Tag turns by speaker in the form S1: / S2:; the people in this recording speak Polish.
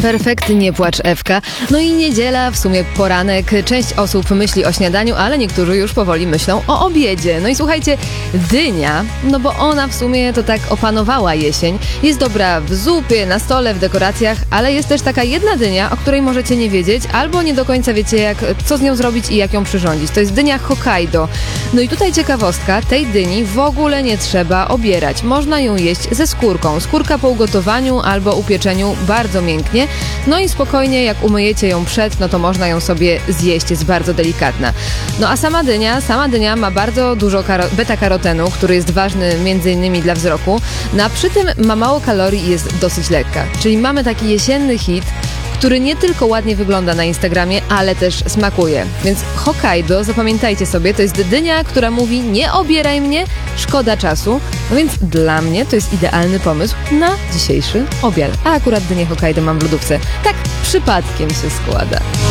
S1: Perfekt, nie płacz Ewka. No i niedziela, w sumie poranek. Część osób myśli o śniadaniu, ale niektórzy już powoli myślą o obiedzie. No i słuchajcie, dynia, no bo ona w sumie to tak opanowała jesień. Jest dobra w zupie, na stole, w dekoracjach, ale jest też taka jedna dynia, o której możecie nie wiedzieć, albo nie do końca wiecie, co z nią zrobić i jak ją przyrządzić. To jest dynia Hokkaido. No i tutaj ciekawostka, tej dyni w ogóle nie trzeba obierać. Można ją jeść ze skórką. Skórka po ugotowaniu albo upieczeniu bardzo mięknie. No i spokojnie, jak umyjecie ją przed, no to można ją sobie zjeść, jest bardzo delikatna. No a sama dynia ma bardzo dużo beta-karotenu, który jest ważny m.in. dla wzroku, no a przy tym ma mało kalorii i jest dosyć lekka. Czyli mamy taki jesienny hit, który nie tylko ładnie wygląda na Instagramie, ale też smakuje. Więc Hokkaido, zapamiętajcie sobie, to jest dynia, która mówi: nie obieraj mnie, szkoda czasu. No więc dla mnie to jest idealny pomysł na dzisiejszy obiad. A akurat dynię Hokkaido mam w lodówce. Tak przypadkiem się składa.